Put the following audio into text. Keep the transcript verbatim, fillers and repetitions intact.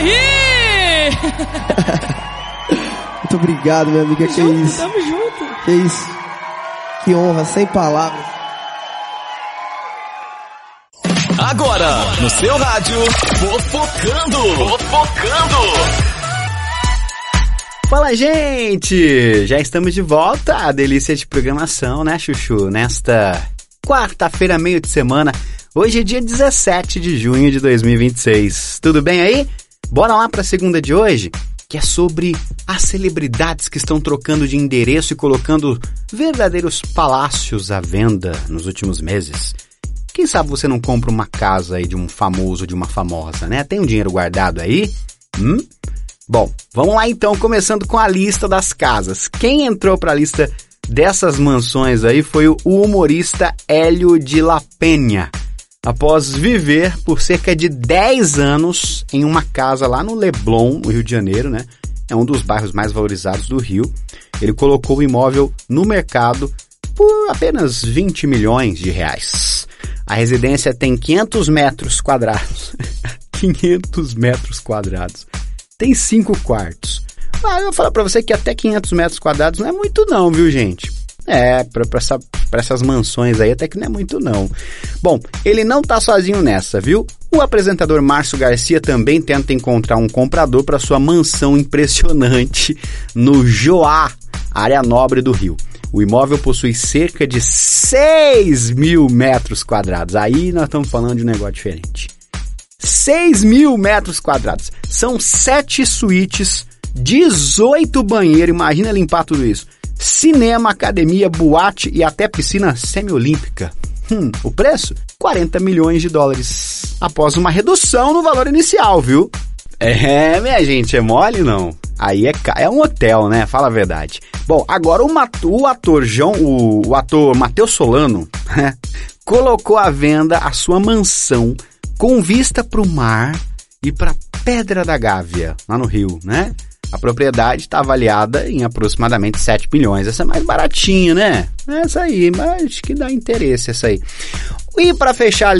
aí! Muito obrigado, minha amiga. Tamo que junto, isso? tamo junto. Que isso? Que honra, sem palavras. Agora, no seu rádio, Fofocando. Fofocando. Fala, gente! Já estamos de volta à delícia de programação, né, Chuchu? Nesta quarta-feira, meio de semana. Hoje é dia dezessete de junho de dois mil e vinte e seis. Tudo bem aí? Bora lá para a segunda de hoje, que é sobre as celebridades que estão trocando de endereço e colocando verdadeiros palácios à venda nos últimos meses. Quem sabe você não compra uma casa aí de um famoso, de uma famosa, né? Tem um dinheiro guardado aí? Hum? Bom, vamos lá então, começando com a lista das casas. Quem entrou para a lista dessas mansões aí foi o humorista Hélio de la Penha. Após viver por cerca de dez anos em uma casa lá no Leblon, no Rio de Janeiro, né? É um dos bairros mais valorizados do Rio. Ele colocou o imóvel no mercado por apenas vinte milhões de reais. A residência tem quinhentos metros quadrados. quinhentos metros quadrados. Tem cinco quartos. Ah, eu vou falar pra você que até quinhentos metros quadrados não é muito não, viu, gente? É, pra, pra, essa, pra essas mansões aí até que não é muito não. Bom, ele não tá sozinho nessa, viu? O apresentador Márcio Garcia também tenta encontrar um comprador para sua mansão impressionante no Joá, área nobre do Rio. O imóvel possui cerca de seis mil metros quadrados. Aí nós estamos falando de um negócio diferente. seis mil metros quadrados. São sete suítes, dezoito banheiros, imagina limpar tudo isso. Cinema, academia, boate e até piscina semiolímpica. Hum, o preço? quarenta milhões de dólares. Após uma redução no valor inicial, viu? É, minha gente, é mole não? Aí é, é um hotel, né? Fala a verdade. Bom, agora o, o ator João, o, o ator Matheus Solano, né, colocou à venda a sua mansão com vista para o mar e para Pedra da Gávea, lá no Rio, né? A propriedade está avaliada em aproximadamente sete milhões. Essa é mais baratinha, né? Essa aí, mas acho que dá interesse essa aí. E para fechar